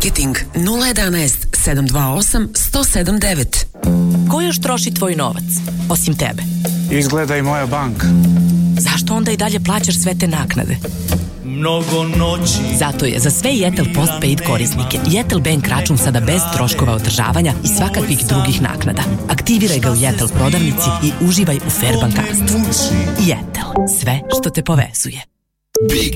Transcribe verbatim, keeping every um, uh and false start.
marketing nula jedanaest sedam dva osam jedan zero sedam devet. Ko još troši tvoj novac, osim tebe? Izgleda i moja banka. Zašto onda i dalje plaćaš sve te naknade? Mnogo noći. Zato je za sve Jetel Postpaid korisnike Jetel Bank račun sada bez troškova održavanja i svakakvih drugih naknada. Aktiviraj ga u Jetel prodavnici i uživaj u fair bankarstvu. Jetel, sve što te povezuje. Big